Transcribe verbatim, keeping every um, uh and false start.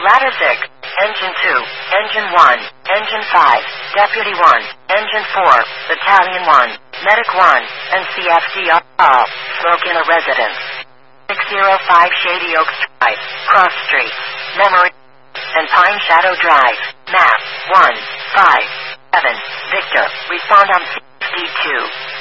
Ladder six, Engine two, Engine one, Engine five, Deputy one, Engine four, Battalion one, Medic one, and C F D are all smoke in a residence. six oh five Shady Oaks Drive, Cross Street, Memory, and Pine Shadow Drive, map one five seven, Victor, respond on C F D two.